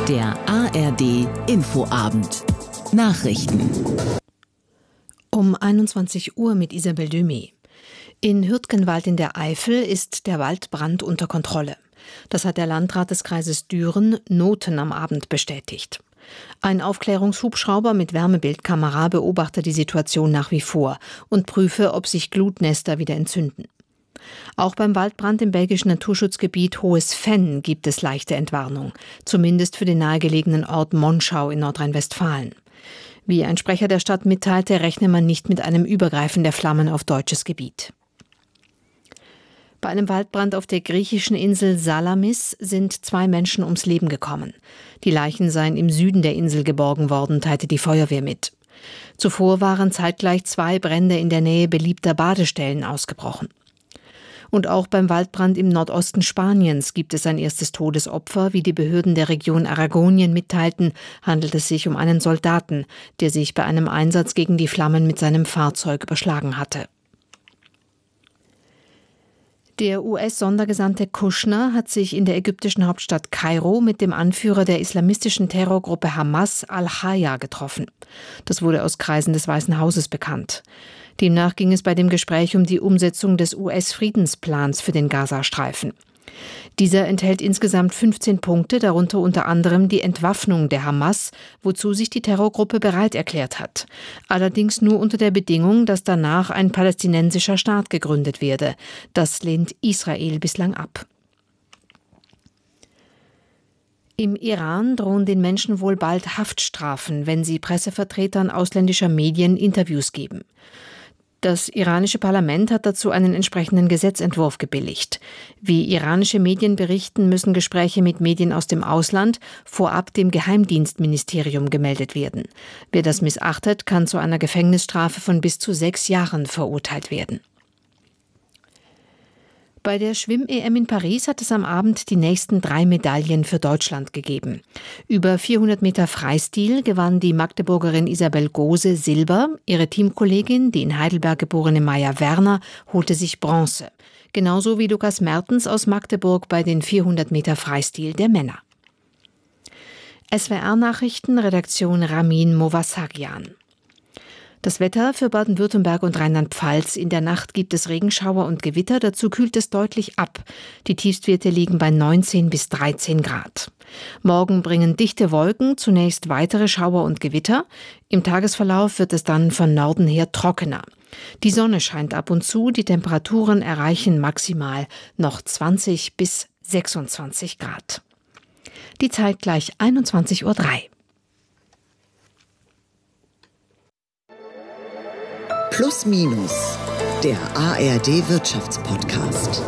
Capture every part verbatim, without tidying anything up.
Der A R D Infoabend. Nachrichten. Um einundzwanzig Uhr mit Isabel Döme. In Hürtgenwald in der Eifel ist der Waldbrand unter Kontrolle. Das hat der Landrat des Kreises Düren Noten am Abend bestätigt. Ein Aufklärungshubschrauber mit Wärmebildkamera beobachtet die Situation nach wie vor und prüfe, ob sich Glutnester wieder entzünden. Auch beim Waldbrand im belgischen Naturschutzgebiet Hohes Venn gibt es leichte Entwarnung, zumindest für den nahegelegenen Ort Monschau in Nordrhein-Westfalen. Wie ein Sprecher der Stadt mitteilte, rechne man nicht mit einem Übergreifen der Flammen auf deutsches Gebiet. Bei einem Waldbrand auf der griechischen Insel Salamis sind zwei Menschen ums Leben gekommen. Die Leichen seien im Süden der Insel geborgen worden, teilte die Feuerwehr mit. Zuvor waren zeitgleich zwei Brände in der Nähe beliebter Badestellen ausgebrochen. Und auch beim Waldbrand im Nordosten Spaniens gibt es ein erstes Todesopfer. Wie die Behörden der Region Aragonien mitteilten, handelt es sich um einen Soldaten, der sich bei einem Einsatz gegen die Flammen mit seinem Fahrzeug überschlagen hatte. Der U S-Sondergesandte Kushner hat sich in der ägyptischen Hauptstadt Kairo mit dem Anführer der islamistischen Terrorgruppe Hamas al-Haya getroffen. Das wurde aus Kreisen des Weißen Hauses bekannt. Demnach ging es bei dem Gespräch um die Umsetzung des U S-Friedensplans für den Gazastreifen. Dieser enthält insgesamt fünfzehn Punkte, darunter unter anderem die Entwaffnung der Hamas, wozu sich die Terrorgruppe bereit erklärt hat. Allerdings nur unter der Bedingung, dass danach ein palästinensischer Staat gegründet werde. Das lehnt Israel bislang ab. Im Iran drohen den Menschen wohl bald Haftstrafen, wenn sie Pressevertretern ausländischer Medien Interviews geben. Das iranische Parlament hat dazu einen entsprechenden Gesetzentwurf gebilligt. Wie iranische Medien berichten, müssen Gespräche mit Medien aus dem Ausland vorab dem Geheimdienstministerium gemeldet werden. Wer das missachtet, kann zu einer Gefängnisstrafe von bis zu sechs Jahren verurteilt werden. Bei der Schwimm-E M in Paris hat es am Abend die nächsten drei Medaillen für Deutschland gegeben. Über vierhundert Meter Freistil gewann die Magdeburgerin Isabel Gose Silber. Ihre Teamkollegin, die in Heidelberg geborene Maja Werner, holte sich Bronze. Genauso wie Lukas Mertens aus Magdeburg bei den vierhundert Meter Freistil der Männer. S W R-Nachrichten, Redaktion Ramin Movassarian. Das Wetter für Baden-Württemberg und Rheinland-Pfalz. In der Nacht gibt es Regenschauer und Gewitter, dazu kühlt es deutlich ab. Die Tiefstwerte liegen bei neunzehn bis dreizehn Grad. Morgen bringen dichte Wolken zunächst weitere Schauer und Gewitter. Im Tagesverlauf wird es dann von Norden her trockener. Die Sonne scheint ab und zu, die Temperaturen erreichen maximal noch zwanzig bis sechsundzwanzig Grad. Die Zeit gleich einundzwanzig Uhr drei. Plus Minus, der A R D Wirtschaftspodcast.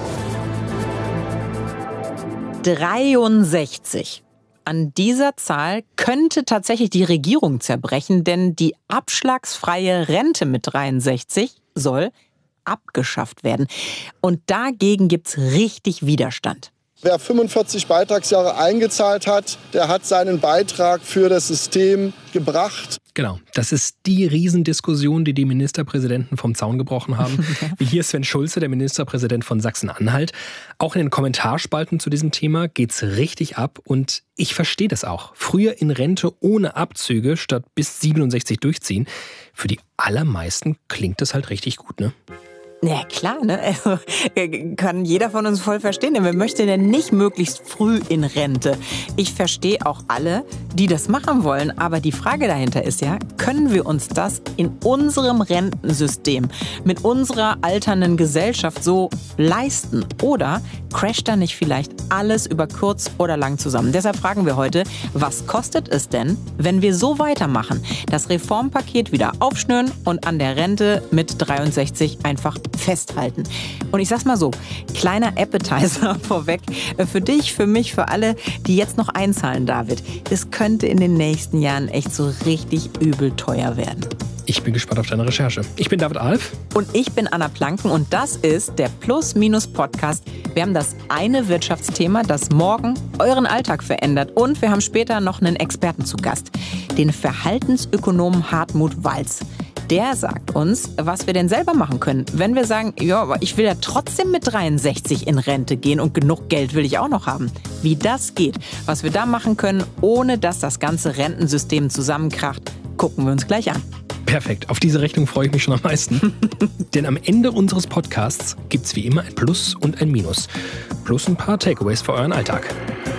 dreiundsechzig. An dieser Zahl könnte tatsächlich die Regierung zerbrechen, denn die abschlagsfreie Rente mit dreiundsechzig soll abgeschafft werden. Und dagegen gibt's richtig Widerstand. Wer fünfundvierzig Beitragsjahre eingezahlt hat, der hat seinen Beitrag für das System gebracht. Genau, das ist die Riesendiskussion, die die Ministerpräsidenten vom Zaun gebrochen haben. Wie hier Sven Schulze, der Ministerpräsident von Sachsen-Anhalt. Auch in den Kommentarspalten zu diesem Thema geht's richtig ab und ich verstehe das auch. Früher in Rente ohne Abzüge statt bis siebenundsechzig durchziehen. Für die allermeisten klingt das halt richtig gut, ne? Ja, klar, ne? Also, kann jeder von uns voll verstehen. Wer möchte denn nicht möglichst früh in Rente? Ich verstehe auch alle, die das machen wollen. Aber die Frage dahinter ist ja, können wir uns das in unserem Rentensystem, mit unserer alternden Gesellschaft so leisten? Oder crasht da nicht vielleicht alles über kurz oder lang zusammen? Deshalb fragen wir heute, was kostet es denn, wenn wir so weitermachen? Das Reformpaket wieder aufschnüren und an der Rente mit dreiundsechzig einfach festhalten. Und ich sag's mal so, kleiner Appetizer vorweg für dich, für mich, für alle, die jetzt noch einzahlen, David. Es könnte in den nächsten Jahren echt so richtig übel teuer werden. Ich bin gespannt auf deine Recherche. Ich bin David Alf. Und ich bin Anna Planken und das ist der Plus-Minus-Podcast. Wir haben das eine Wirtschaftsthema, das morgen euren Alltag verändert. Und wir haben später noch einen Experten zu Gast, den Verhaltensökonomen Hartmut Walz. Der sagt uns, was wir denn selber machen können. Wenn wir sagen, ja, aber ich will ja trotzdem mit dreiundsechzig in Rente gehen und genug Geld will ich auch noch haben. Wie das geht, was wir da machen können, ohne dass das ganze Rentensystem zusammenkracht, gucken wir uns gleich an. Perfekt, auf diese Rechnung freue ich mich schon am meisten. Denn am Ende unseres Podcasts gibt es wie immer ein Plus und ein Minus. Plus ein paar Takeaways für euren Alltag.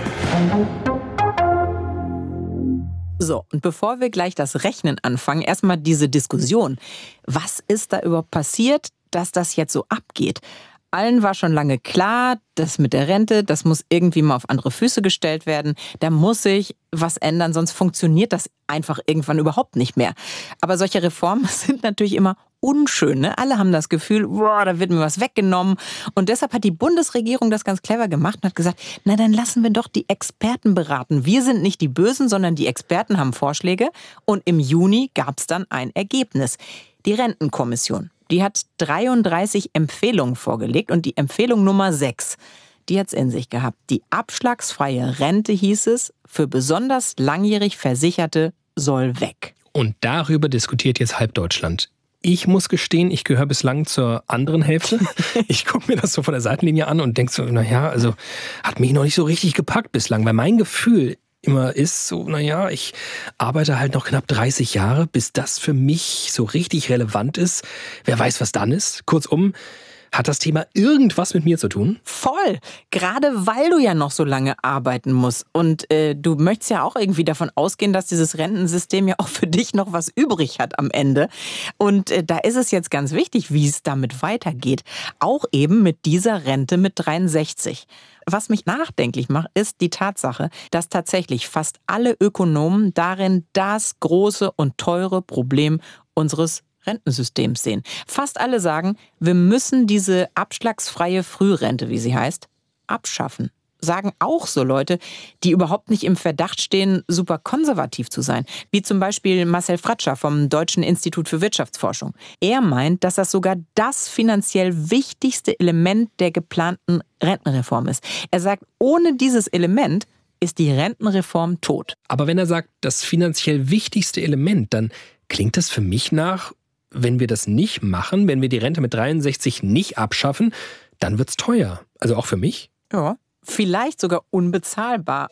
So, und bevor wir gleich das Rechnen anfangen, erstmal diese Diskussion. Was ist da überhaupt passiert, dass das jetzt so abgeht? Allen war schon lange klar, das mit der Rente, das muss irgendwie mal auf andere Füße gestellt werden. Da muss sich was ändern, sonst funktioniert das einfach irgendwann überhaupt nicht mehr. Aber solche Reformen sind natürlich immer unschön. Ne? Alle haben das Gefühl, boah, da wird mir was weggenommen. Und deshalb hat die Bundesregierung das ganz clever gemacht und hat gesagt, na dann lassen wir doch die Experten beraten. Wir sind nicht die Bösen, sondern die Experten haben Vorschläge. Und im Juni gab es dann ein Ergebnis. Die Rentenkommission. Die hat dreiunddreißig Empfehlungen vorgelegt und die Empfehlung Nummer sechs, die hat es in sich gehabt. Die abschlagsfreie Rente, hieß es, für besonders langjährig Versicherte soll weg. Und darüber diskutiert jetzt halb Deutschland. Ich muss gestehen, ich gehöre bislang zur anderen Hälfte. Ich gucke mir das so von der Seitenlinie an und denke so, naja, also hat mich noch nicht so richtig gepackt bislang, weil mein Gefühl immer ist so, naja, ich arbeite halt noch knapp dreißig Jahre, bis das für mich so richtig relevant ist. Wer weiß, was dann ist. Kurzum, hat das Thema irgendwas mit mir zu tun? Voll. Gerade weil du ja noch so lange arbeiten musst. Und äh, du möchtest ja auch irgendwie davon ausgehen, dass dieses Rentensystem ja auch für dich noch was übrig hat am Ende. Und äh, da ist es jetzt ganz wichtig, wie es damit weitergeht. Auch eben mit dieser Rente mit dreiundsechzig. Was mich nachdenklich macht, ist die Tatsache, dass tatsächlich fast alle Ökonomen darin das große und teure Problem unseres Rentensystems sehen. Fast alle sagen, wir müssen diese abschlagsfreie Frührente, wie sie heißt, abschaffen. Sagen auch so Leute, die überhaupt nicht im Verdacht stehen, super konservativ zu sein. Wie zum Beispiel Marcel Fratscher vom Deutschen Institut für Wirtschaftsforschung. Er meint, dass das sogar das finanziell wichtigste Element der geplanten Rentenreform ist. Er sagt, ohne dieses Element ist die Rentenreform tot. Aber wenn er sagt, das finanziell wichtigste Element, dann klingt das für mich nach, wenn wir das nicht machen, wenn wir die Rente mit dreiundsechzig nicht abschaffen, dann wird's teuer. Also auch für mich? Ja, vielleicht sogar unbezahlbar.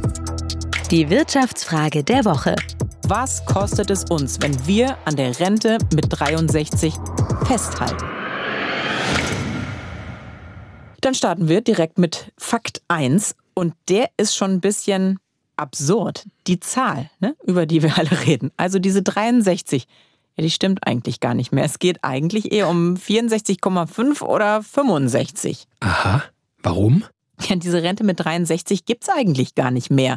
Die Wirtschaftsfrage der Woche. Was kostet es uns, wenn wir an der Rente mit dreiundsechzig festhalten? Dann starten wir direkt mit Fakt eins. Und der ist schon ein bisschen absurd. Die Zahl, ne, über die wir alle reden. Also diese dreiundsechzig. Ja, die stimmt eigentlich gar nicht mehr. Es geht eigentlich eher um vierundsechzig Komma fünf oder fünfundsechzig. Aha, warum? Ja, diese Rente mit dreiundsechzig gibt's eigentlich gar nicht mehr.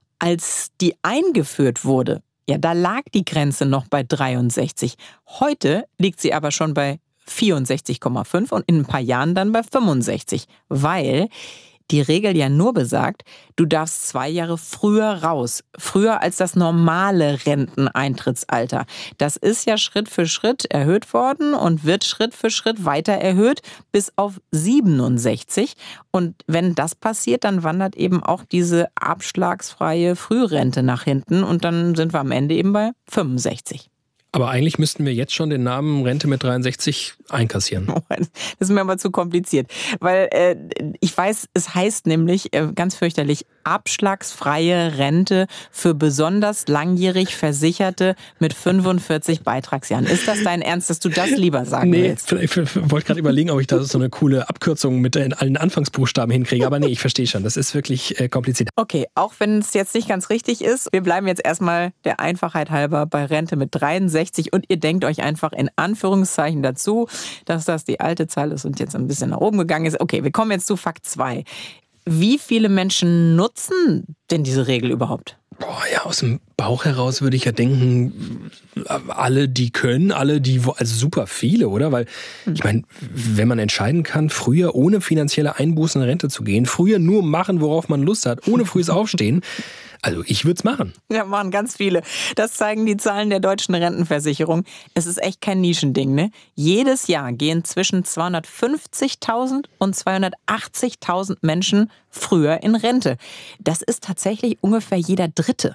Als die eingeführt wurde, ja, da lag die Grenze noch bei dreiundsechzig. Heute liegt sie aber schon bei vierundsechzig Komma fünf und in ein paar Jahren dann bei fünfundsechzig, weil die Regel ja nur besagt, du darfst zwei Jahre früher raus. Früher als das normale Renteneintrittsalter. Das ist ja Schritt für Schritt erhöht worden und wird Schritt für Schritt weiter erhöht bis auf siebenundsechzig. Und wenn das passiert, dann wandert eben auch diese abschlagsfreie Frührente nach hinten und dann sind wir am Ende eben bei fünfundsechzig. Aber eigentlich müssten wir jetzt schon den Namen Rente mit dreiundsechzig einkassieren. Oh, das ist mir aber zu kompliziert. Weil äh, ich weiß, es heißt nämlich äh, ganz fürchterlich abschlagsfreie Rente für besonders langjährig Versicherte mit fünfundvierzig Beitragsjahren. Ist das dein Ernst, dass du das lieber sagen nee, willst? Ich, ich wollte gerade überlegen, ob ich da so eine coole Abkürzung mit allen Anfangsbuchstaben hinkriege. Aber nee, ich verstehe schon. Das ist wirklich äh, kompliziert. Okay, auch wenn es jetzt nicht ganz richtig ist, wir bleiben jetzt erstmal der Einfachheit halber bei Rente mit dreiundsechzig. Und ihr denkt euch einfach in Anführungszeichen dazu, dass das die alte Zahl ist und jetzt ein bisschen nach oben gegangen ist. Okay, wir kommen jetzt zu Fakt zwei. Wie viele Menschen nutzen denn diese Regel überhaupt? Boah, ja, aus dem Bauch heraus würde ich ja denken, alle, die können, alle, die, also super viele, oder? Weil, ich meine, wenn man entscheiden kann, früher ohne finanzielle Einbußen in Rente zu gehen, früher nur machen, worauf man Lust hat, ohne frühes Aufstehen, also ich würde es machen. Ja, machen ganz viele. Das zeigen die Zahlen der deutschen Rentenversicherung. Es ist echt kein Nischending, ne? Jedes Jahr gehen zwischen zweihundertfünfzigtausend und zweihundertachtzigtausend Menschen früher in Rente. Das ist tatsächlich ungefähr jeder Dritte.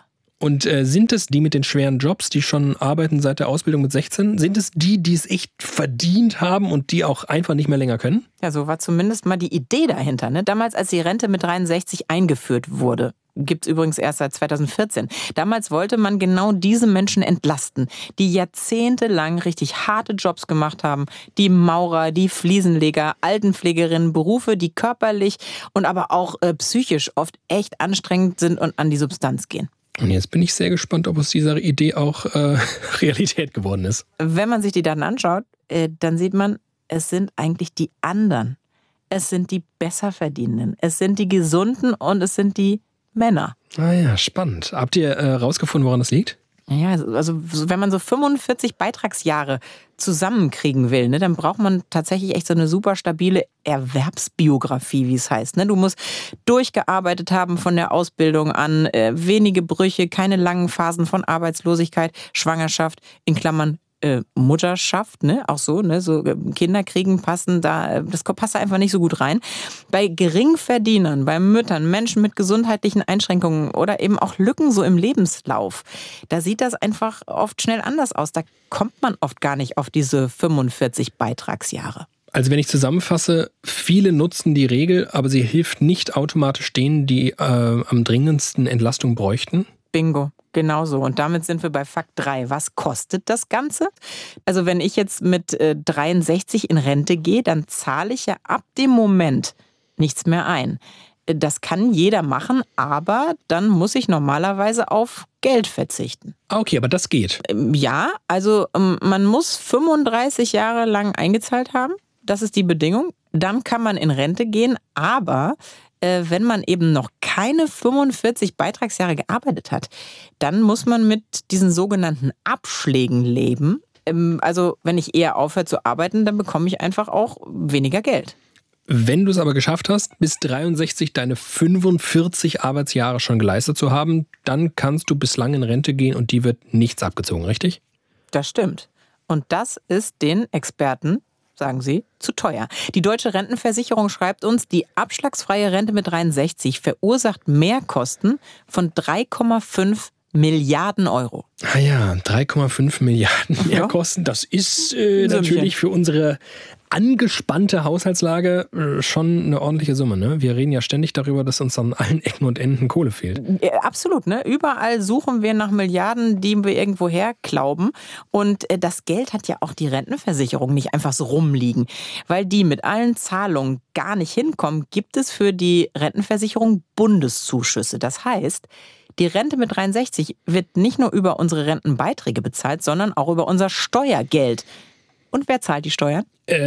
Und äh, sind es die mit den schweren Jobs, die schon arbeiten seit der Ausbildung mit sechzehn? Sind es die, die es echt verdient haben und die auch einfach nicht mehr länger können? Ja, so war zumindest mal die Idee dahinter. Ne? Damals, als die Rente mit dreiundsechzig eingeführt wurde, gibt es übrigens erst seit zweitausendvierzehn. Damals wollte man genau diese Menschen entlasten, die jahrzehntelang richtig harte Jobs gemacht haben. Die Maurer, die Fliesenleger, Altenpflegerinnen, Berufe, die körperlich und aber auch äh, psychisch oft echt anstrengend sind und an die Substanz gehen. Und jetzt bin ich sehr gespannt, ob aus dieser Idee auch äh, Realität geworden ist. Wenn man sich die Daten anschaut, äh, dann sieht man, es sind eigentlich die anderen. Es sind die Besserverdienenden. Es sind die Gesunden und es sind die Männer. Ah ja, spannend. Habt ihr äh, rausgefunden, woran das liegt? Ja, also wenn man so fünfundvierzig Beitragsjahre zusammenkriegen will, ne, dann braucht man tatsächlich echt so eine super stabile Erwerbsbiografie, wie es heißt. Ne? Du musst durchgearbeitet haben von der Ausbildung an, äh, wenige Brüche, keine langen Phasen von Arbeitslosigkeit, Schwangerschaft, in Klammern äh, Mutterschaft, ne, auch so, ne, so äh, Kinder kriegen passen da, das passt da einfach nicht so gut rein. Bei Geringverdienern, bei Müttern, Menschen mit gesundheitlichen Einschränkungen oder eben auch Lücken so im Lebenslauf, da sieht das einfach oft schnell anders aus. Da kommt man oft gar nicht auf diese fünfundvierzig Beitragsjahre. Also wenn ich zusammenfasse, viele nutzen die Regel, aber sie hilft nicht automatisch denen, die äh, am dringendsten Entlastung bräuchten? Bingo. Genauso. Und damit sind wir bei Fakt drei. Was kostet das Ganze? Also wenn ich jetzt mit äh, dreiundsechzig in Rente gehe, dann zahle ich ja ab dem Moment nichts mehr ein. Das kann jeder machen, aber dann muss ich normalerweise auf Geld verzichten. Okay, aber das geht. Ja, also man muss fünfunddreißig Jahre lang eingezahlt haben. Das ist die Bedingung. Dann kann man in Rente gehen, aber wenn man eben noch keine fünfundvierzig Beitragsjahre gearbeitet hat, dann muss man mit diesen sogenannten Abschlägen leben. Also wenn ich eher aufhöre zu arbeiten, dann bekomme ich einfach auch weniger Geld. Wenn du es aber geschafft hast, bis dreiundsechzig deine fünfundvierzig Arbeitsjahre schon geleistet zu haben, dann kannst du bislang in Rente gehen und die wird nichts abgezogen, richtig? Das stimmt. Und das ist den Experten, sagen sie, zu teuer. Die Deutsche Rentenversicherung schreibt uns, die abschlagsfreie Rente mit dreiundsechzig verursacht Mehrkosten von drei Komma fünf Milliarden Euro. Ah ja, drei Komma fünf Milliarden Mehrkosten. Das ist äh, natürlich für unsere angespannte Haushaltslage äh, schon eine ordentliche Summe. Ne? Wir reden ja ständig darüber, dass uns an allen Ecken und Enden Kohle fehlt. Ja, absolut. Ne? Überall suchen wir nach Milliarden, die wir irgendwo herklauben. Und äh, das Geld hat ja auch die Rentenversicherung nicht einfach so rumliegen. Weil die mit allen Zahlungen gar nicht hinkommen, gibt es für die Rentenversicherung Bundeszuschüsse. Das heißt, die Rente mit dreiundsechzig wird nicht nur über unsere Rentenbeiträge bezahlt, sondern auch über unser Steuergeld. Und wer zahlt die Steuern?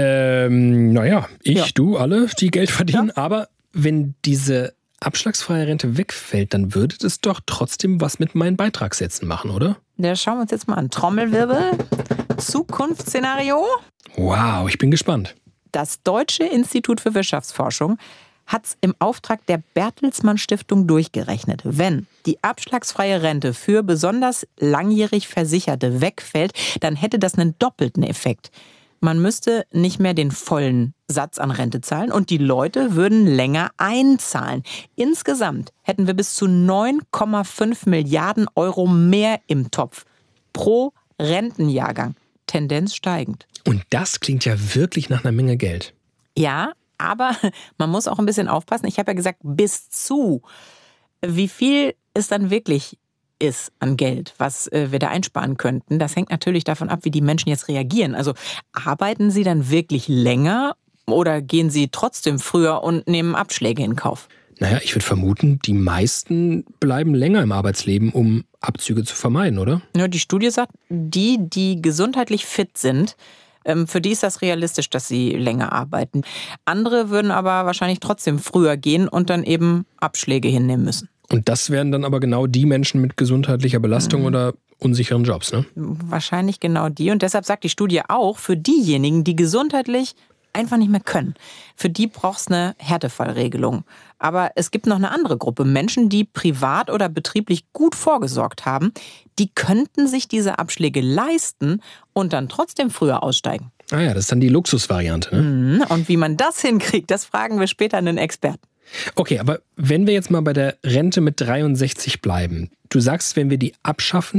Ähm, naja, ich, ja. du, alle, die Geld verdienen. Ja. Aber wenn diese abschlagsfreie Rente wegfällt, dann würde das doch trotzdem was mit meinen Beitragssätzen machen, oder? Ja, schauen wir uns jetzt mal an. Trommelwirbel, Zukunftsszenario. Wow, ich bin gespannt. Das Deutsche Institut für Wirtschaftsforschung hat es im Auftrag der Bertelsmann Stiftung durchgerechnet. Wenn die abschlagsfreie Rente für besonders langjährig Versicherte wegfällt, dann hätte das einen doppelten Effekt. Man müsste nicht mehr den vollen Satz an Rente zahlen und die Leute würden länger einzahlen. Insgesamt hätten wir bis zu neun Komma fünf Milliarden Euro mehr im Topf pro Rentenjahrgang. Tendenz steigend. Und das klingt ja wirklich nach einer Menge Geld. Ja, aber man muss auch ein bisschen aufpassen. Ich habe ja gesagt, bis zu. Wie viel es dann wirklich ist an Geld, was wir da einsparen könnten, das hängt natürlich davon ab, wie die Menschen jetzt reagieren. Also arbeiten sie dann wirklich länger oder gehen sie trotzdem früher und nehmen Abschläge in Kauf? Naja, ich würde vermuten, die meisten bleiben länger im Arbeitsleben, um Abzüge zu vermeiden, oder? Ja, die Studie sagt, die, die gesundheitlich fit sind, für die ist das realistisch, dass sie länger arbeiten. Andere würden aber wahrscheinlich trotzdem früher gehen und dann eben Abschläge hinnehmen müssen. Und das wären dann aber genau die Menschen mit gesundheitlicher Belastung mhm. oder unsicheren Jobs, ne? Wahrscheinlich genau die. Und deshalb sagt die Studie auch, für diejenigen, die gesundheitlich einfach nicht mehr können, für die braucht es eine Härtefallregelung. Aber es gibt noch eine andere Gruppe, Menschen, die privat oder betrieblich gut vorgesorgt haben, die könnten sich diese Abschläge leisten und dann trotzdem früher aussteigen. Ah ja, das ist dann die Luxusvariante, ne? Und wie man das hinkriegt, das fragen wir später einen Experten. Okay, aber wenn wir jetzt mal bei der Rente mit dreiundsechzig bleiben, Du sagst, wenn wir die abschaffen,